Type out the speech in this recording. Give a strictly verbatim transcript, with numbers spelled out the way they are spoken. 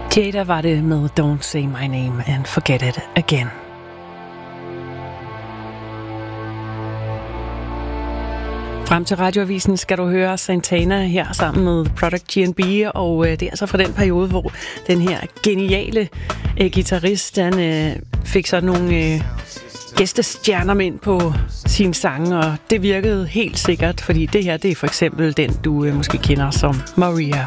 Jada var det med Don't Say My Name and Forget It Again. Frem til Radioavisen skal du høre Santana her sammen med Product G and B, og øh, det er altså fra den periode, hvor den her geniale øh, guitarist, han øh, fik sådan nogle øh, gæstestjerner ind på sine sange, og det virkede helt sikkert, fordi det her, det er for eksempel den, du øh, måske kender som Maria.